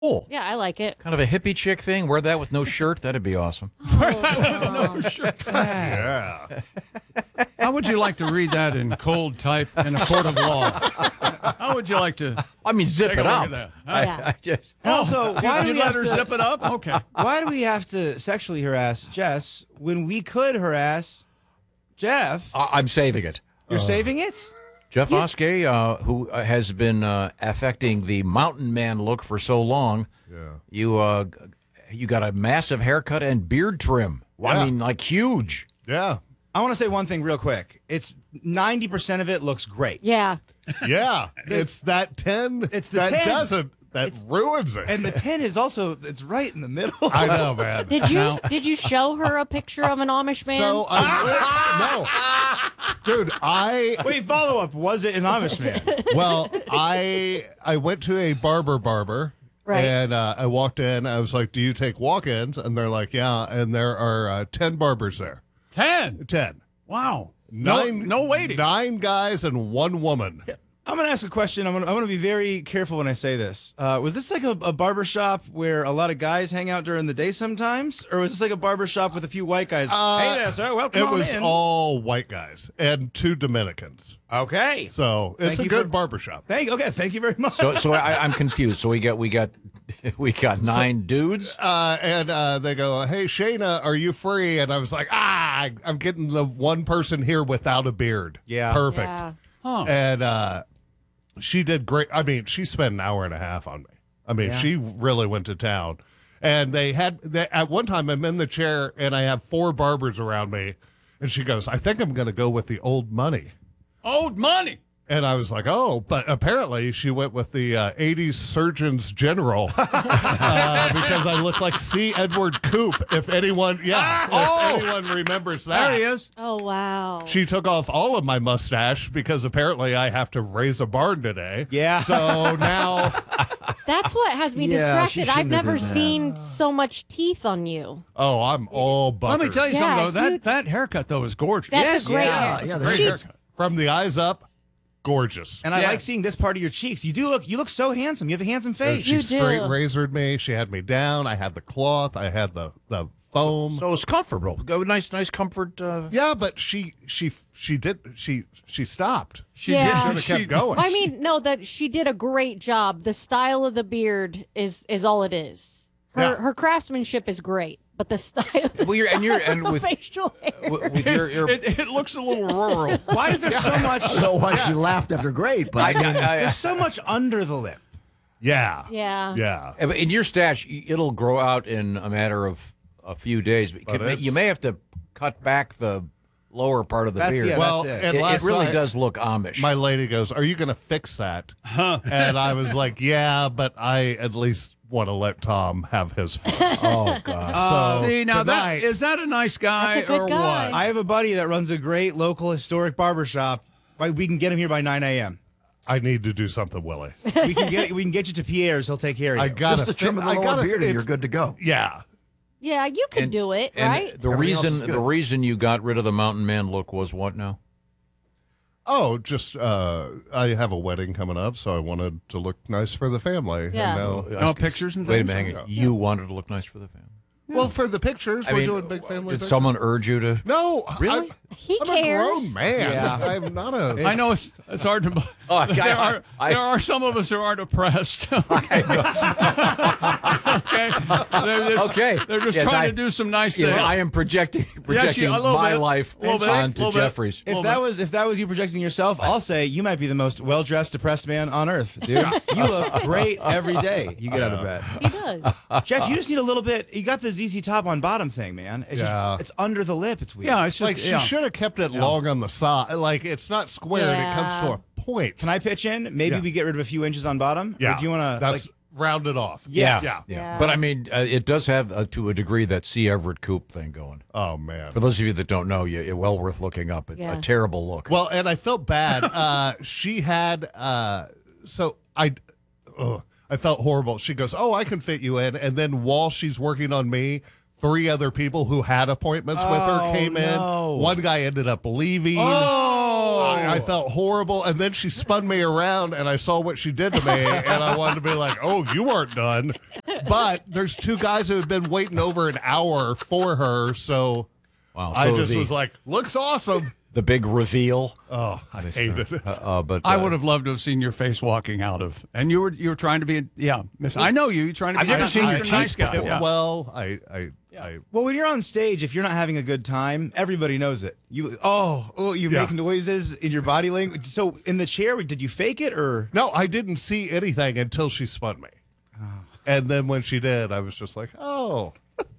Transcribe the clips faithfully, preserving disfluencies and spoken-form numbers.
Cool. Yeah, I like it. Kind of a hippie chick thing. Wear that with no shirt. That'd be awesome. No shirt. Yeah. How would you like to read that in cold type in a court of law? How would you like to? I mean, zip Take a it look up. at that. I, Yeah. I just. And also, why do you we let have her to, zip it up? Okay. why do we have to sexually harass Jess when we could harass Jeff? I- I'm saving it. You're saving it? Jeff Oskey, uh, who uh, has been uh, affecting the mountain man look for so long. Yeah. You uh, you got a massive haircut and beard trim. Well, Yeah. I mean, like huge. Yeah. I want to say one thing real quick. It's ninety percent of it looks great. Yeah. Yeah. It's that ten It's the that ten. doesn't, that It's- ruins it. And the ten is also, it's right in the middle. I know, man. Did you Now- did you show her a picture of an Amish man? So, I, no. Dude, I, Wait, follow up. Was it an Amish man? well, I, I went to a barber barber. Right. And uh, I walked in. I was like, do you take walk-ins? And they're like, yeah. And there are uh, ten barbers there. Ten. ten. Wow. Nine, no, no waiting. Nine guys and one woman. I'm going to ask a question. I'm going to I'm gonna be very careful when I say this. Uh, was this like a, a barber shop where a lot of guys hang out during the day sometimes? Or was this like a barber shop with a few white guys? Uh, hey there, sir. Welcome It on was in. all white guys and two Dominicans. Okay. So it's Thank a you good for- barber shop. Thank, okay, thank you very much. So, so I, I'm confused. So we got we got we got nine dudes. Uh, and uh, they go, hey, Shayna, are you free? And I was like, ah, I'm getting the one person here without a beard. Yeah. Perfect. Yeah. Huh. And uh, she did great. I mean, she spent an hour and a half on me. I mean, Yeah. she really went to town. And they had, they, at one time, I'm in the chair and I have four barbers around me. And she goes, I think I'm going to go with the old money. Old money. And I was like, oh, but apparently she went with the uh, eighties Surgeons General uh, because I look like C. Edward Coop. If anyone, yeah, Oh! if anyone remembers that. There he is. Oh wow. She took off all of my mustache because apparently I have to raise a barn today. Yeah. So now, That's what has me Yeah, she distracted. I've shouldn't have never done that. seen so much teeth on you. oh, I'm all butters. Let me tell you Yeah, something, though. That, you- that haircut, though, is gorgeous. That's Yes, a great yeah, hair. yeah, Great that's- She- haircut. From the eyes up, gorgeous. And I Yeah. like seeing this part of your cheeks. You do look you look so handsome. You have a handsome face. She You do. straight razored me. She had me down. I had the cloth. I had the, the foam. So it's comfortable. Go nice, nice comfort. Uh, Yeah, but she she she did she she stopped. She Yeah. did should have She- kept going. I mean, no, that she did a great job. The style of the beard is is all it is. Her Yeah. her craftsmanship is great, but the style of Well, you're- and you're- and with- facial hair. w- with your, your It, it looks a little rural. Why is there so much I don't know why she laughed after great, but I mean, there's so much under the lip? yeah. Yeah. Yeah. Uh, in your stash, it'll grow out in a matter of a few days. But But you may- it's- you may have to cut back the lower part of the That's- beard. yeah, Well, that's it. and it, it last really night, does look Amish. my lady goes, "Are you going to fix that?" And I was like, "Yeah, but I at least want to let Tom have his fun." oh God! So See, now that tonight, is that a nice guy That's a good or guy. what? I have a buddy that runs a great local historic barber shop. Right, we can get him here by nine a.m. I need to do something, Willie. We can get we can get you to Pierre's. He'll take care of you. I got just the trim of the I lower gotta, beard and it's- you're good to go. Yeah. Yeah, you can And- do it, and right? the Everything else reason is the good. reason you got rid of the mountain man look was what now? Oh, just uh, I have a wedding coming up, so I wanted to look nice for the family. Yeah. And now, No pictures and Wait a things? minute, hang on. You wanted to look nice for the family. well, for the pictures, I we're mean, doing big family. Did pictures. someone urge you to? No, Really? I'm, He I'm cares. a grown man. Yeah. I'm not a. I know it's, it's hard to believe. Oh, I- there, I- are, I- there are some of us who aren't oppressed. okay. They're just, Okay. They're just Yes, trying I- to do some nice Yes, things. I am projecting projecting a little my bit. life Little bit. onto Little bit. Jeffrey's. If Well, that but- was if that was you projecting yourself, I'll say you might be the most well dressed depressed man on earth, dude. You look great every day you get out of bed. He does. Jeff, you just need a little bit. You got the Z Z top on bottom thing, man. It's Yeah. just it's under the lip. It's weird. yeah, it's just like yeah. she should have kept it long on the side. Like it's not squared. It comes to Yeah. a point. Can I pitch in? Maybe Yeah. we get rid of a few inches on bottom. Yeah. Or do you want to? That's Like, rounded off. Yes. Yeah. Yeah. But I mean, uh, it does have uh, to a degree that C. Everett Koop thing going. Oh man. For those of you that don't know, you, it well worth looking up. It, Yeah. A terrible look. Well, and I felt bad. Uh, she had, uh, so I, ugh, I felt horrible. She goes, "Oh, I can fit you in." And then while she's working on me, three other people who had appointments with her Oh, came no. in. One guy ended up leaving. Oh, I felt horrible. And then she spun me around, and I saw what she did to me, and I wanted to be like, oh, you weren't done. But there's two guys who have been waiting over an hour for her, so, Wow. I So just the, was like, looks awesome. the big reveal. Oh, I hated it. Uh, uh, but I uh, would have loved to have seen your face walking out of, and you were you were trying to be, yeah, Miss. I know you. You're trying to I've be. never a seen your nice teeth guy. before. Yeah. Well, I, I, I, Well, when you're on stage, if you're not having a good time, everybody knows it. You oh oh, you Yeah. make noises in your body language. So in the chair, did you fake it or? no, I didn't see anything until she spun me. And then when she did, I was just like, oh.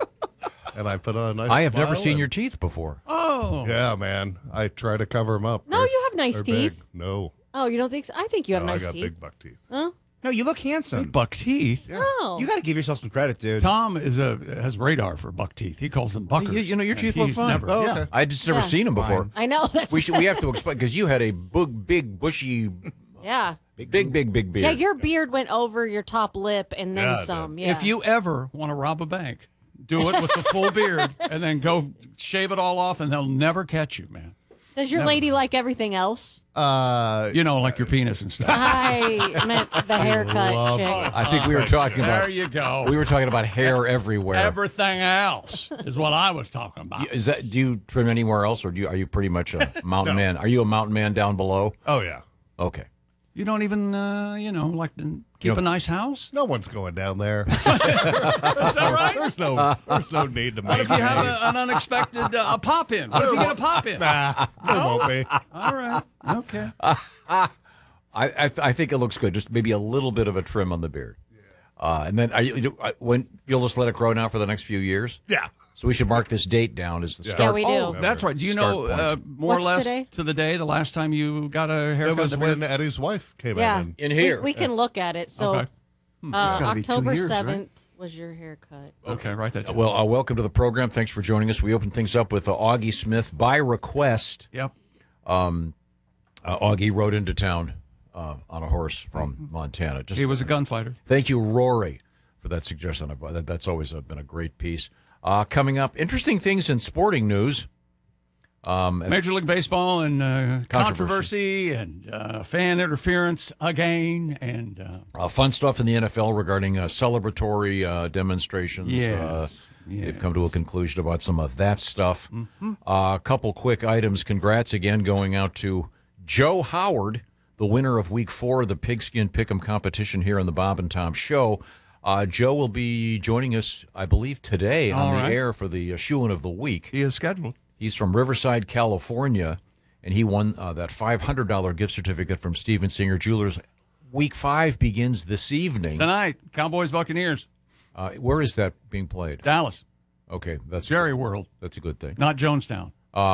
And I put on a nice I have never smile seen and- your teeth before. Oh, Yeah, man. I try to cover them up. No, They're- you have nice they're teeth. big. No. Oh, you don't think so? I think you have No, nice I got teeth. big buck teeth. No, you look handsome. buck teeth. Oh. You got to give yourself some credit, dude. Tom is a has radar for buck teeth. He calls them buckers. You- you know, your and teeth look he's fine. Never, Oh, yeah. okay. I just never Yeah. seen them before. I know. That's We should. We have to explain because you had a big, big, bushy, yeah. big, big, big, big beard. Yeah, your beard went over your top lip and then Yeah, it did. some. Yeah. If you ever want to rob a bank, do it with the full beard, and then go shave it all off, and they'll never catch you, man. Does your lady like everything else? Uh, You know, like your penis and stuff. I meant the haircut loves chick. it. I think we were talking There about. you go. We were talking about hair everywhere. Everything else is what I was talking about. Is that? Do you trim anywhere else, or do you? Are you pretty much a mountain man? Are you a mountain man down below? oh, yeah. Okay. You don't even, uh, you know, like to keep know- a nice house. No one's going down there. Is that right? There's no, there's no need to make If you have a, an unexpected uh, a pop in, what if you get a pop in? Nah, there won't be. All right, okay. I I, th- I think it looks good. Just maybe a little bit of a trim on the beard. Uh, and then are you, do- uh, when you'll just let it grow now for the next few years. Yeah. So we should mark this date down as the Yeah. start. Yeah, we do. Oh, that's right. Do you Start know point. uh, more or What's less today? to the day the last time you got a haircut? It was The when beard? Eddie's wife came Yeah. in. In We- here. We, can look at it. So Okay. uh, gotta be two October years, right? seventh was your haircut. Okay, right there. Well, uh, welcome to the program. Thanks for joining us. We open things up with uh, Augie Smith by request. Yep. Uh, Augie rode into town uh, on a horse from Montana. Just He was a gunfighter. Thank you, Rory, for that suggestion. Uh, that- That's always uh, been a great piece. Uh, coming up, interesting things in sporting news. Um, and Major League Baseball and uh, Controversy. controversy and uh, fan interference again. And uh, uh, fun stuff in the N F L regarding uh, celebratory uh, demonstrations. Yes. Uh, Yes. They've come to a conclusion about some of that stuff. Mm-hmm. Uh, a couple quick items. Congrats again going out to Joe Howard, the winner of Week Four of the Pigskin Pick'em competition here on the Bob and Tom Show. Uh, Joe will be joining us, I believe, today on All the right. air for the uh, Shoein' of the Week. he is scheduled. He's from Riverside, California, and he won uh, that five hundred dollars gift certificate from Steven Singer Jewelers. Week five begins this evening. Tonight, Cowboys Buccaneers, Uh, where is that being played? Dallas, Okay, that's Jerry World, that's a good thing. not Jonestown.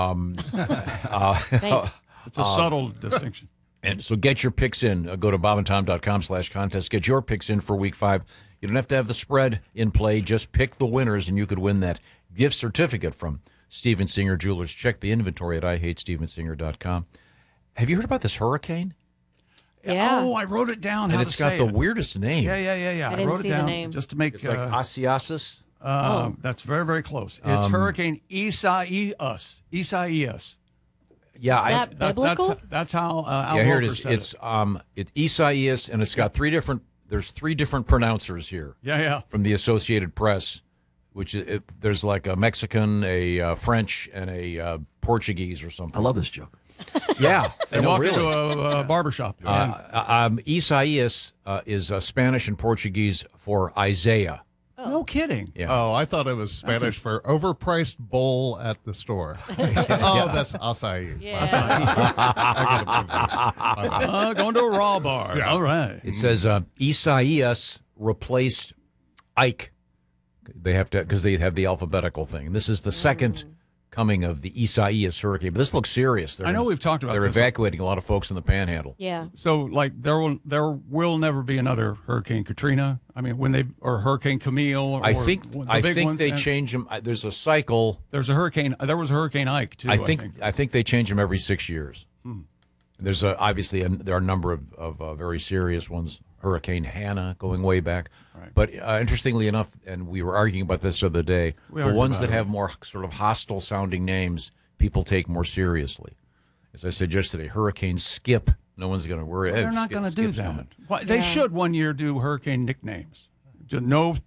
Thanks. It's a subtle distinction. And so get your picks in. Uh, go to bobandtom.com slash contest. Get your picks in for week five. You don't have to have the spread in play. Just pick the winners, and you could win that gift certificate from Steven Singer Jewelers. Check the inventory at I hate steven singer dot com. Have you heard about this hurricane? Yeah. Oh, I wrote it down. And how it's to got say the it. weirdest name. Yeah, yeah, yeah, yeah. I I, didn't wrote see it the down name. just to make. It's like uh, Asiasis. uh, That's very, very close. It's Hurricane Isaias. Isaias. Yeah, I, that biblical? That's, that's how uh, Al yeah. Here it Roker is. said It's um, it's Isaias, and it's got three different. There's three different pronouncers here. Yeah, yeah. From the Associated Press, which is, it, there's like a Mexican, a uh, French, and a uh, Portuguese or something. I love this joke. Yeah, They I know, walk really. into a, a barbershop. Uh, um, Isaias uh, is uh, Spanish and Portuguese for Isaiah. No kidding. Yeah. Oh, I thought it was Spanish for overpriced bowl at the store. Oh, that's acai. Yeah. I gotta put this. My bad. Uh, going to a raw bar. Yeah. All right. It says uh, Isaias replaced Ike. They have to because they have the alphabetical thing. This is the second coming of the Isaias hurricane. But this looks serious. They're I know gonna- we've talked about They're this. evacuating a lot of folks in the Panhandle. Yeah. So, like, there will there will never be another Hurricane Katrina. I mean, when they or Hurricane Camille. Or, I think the I big think ones, they and change them. I- There's a cycle. There's a hurricane. There was a Hurricane Ike too. I think I think they change them every six years. Hmm. There's a, obviously a, there are a number of, of uh, very serious ones. Hurricane Hannah going way back, Right. but uh, interestingly enough, and we were arguing about this the other day. We the argued ones about that it. have more sort of hostile sounding names, people take more seriously. As I said yesterday, Hurricane Skip. No one's going to worry. They're Hey, not Skip- going to do Skip's that. coming. Why, they Yeah. should one year do hurricane nicknames. Just no